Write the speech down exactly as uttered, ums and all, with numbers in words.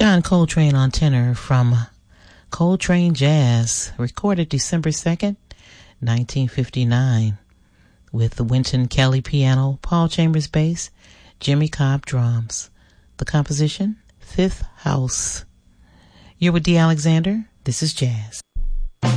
John Coltrane on tenor from Coltrane Jazz, recorded December second, nineteen fifty-nine, with Wynton Kelly piano, Paul Chambers bass, Jimmy Cobb drums. The composition, Fifth House. You're with Dee Alexander. This is Jazz.